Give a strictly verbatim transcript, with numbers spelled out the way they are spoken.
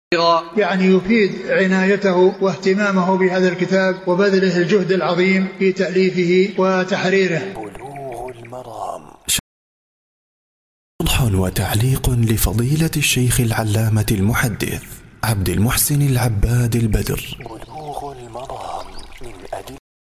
يعني يفيد عنايته واهتمامه بهذا الكتاب وبذله الجهد العظيم في تأليفه وتحريره. بلوغ المرام، شرح وتعليق لفضيلة الشيخ العلامة المحدث عبد المحسن العباد البدر.